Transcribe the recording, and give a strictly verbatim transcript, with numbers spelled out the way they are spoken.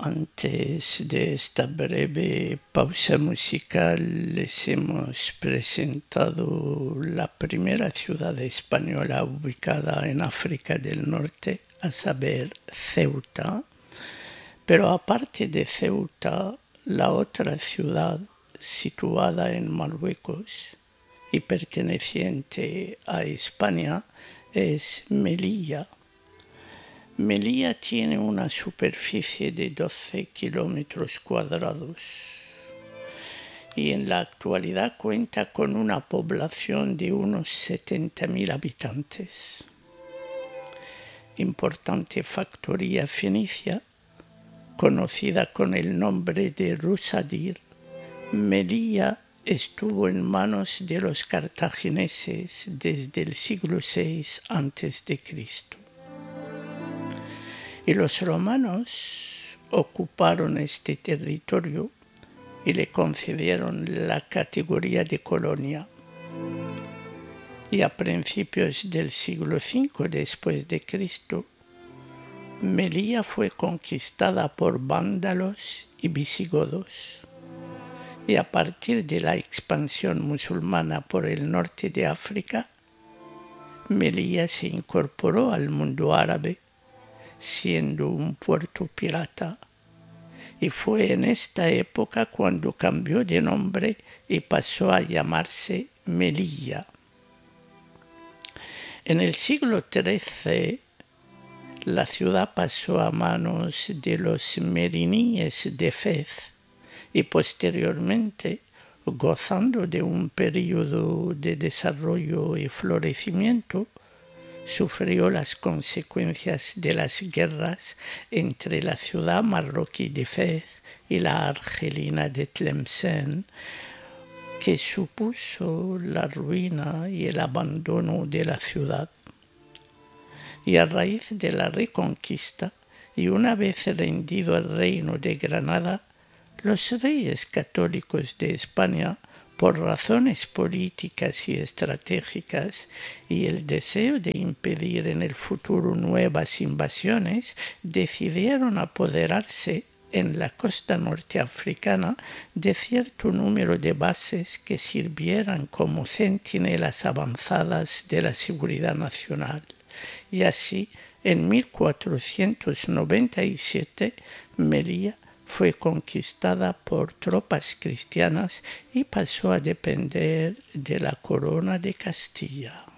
Antes de esta breve pausa musical les hemos presentado la primera ciudad española ubicada en África del Norte, a saber, Ceuta. Pero aparte de Ceuta, la otra ciudad situada en Marruecos y perteneciente a España es Melilla. Melilla tiene una superficie de doce kilómetros cuadrados y en la actualidad cuenta con una población de unos setenta mil habitantes. Importante factoría fenicia, conocida con el nombre de Rusadir, Melilla estuvo en manos de los cartagineses desde el siglo seis antes de Cristo. Y los romanos ocuparon este territorio y le concedieron la categoría de colonia. Y a principios del siglo cinco después de Cristo, Melilla fue conquistada por vándalos y visigodos. Y a partir de la expansión musulmana por el norte de África, Melilla se incorporó al mundo árabe, siendo un puerto pirata, y fue en esta época cuando cambió de nombre y pasó a llamarse Melilla. En el siglo trece, la ciudad pasó a manos de los meriníes de Fez y posteriormente, gozando de un periodo de desarrollo y florecimiento, sufrió las consecuencias de las guerras entre la ciudad marroquí de Fez y la argelina de Tlemcen, que supuso la ruina y el abandono de la ciudad. Y a raíz de la reconquista, y una vez rendido el reino de Granada, los reyes católicos de España, por razones políticas y estratégicas y el deseo de impedir en el futuro nuevas invasiones, decidieron apoderarse en la costa norteafricana de cierto número de bases que sirvieran como centinelas avanzadas de la seguridad nacional. Y así, en mil cuatrocientos noventa y siete, Melilla fue conquistada por tropas cristianas y pasó a depender de la corona de Castilla.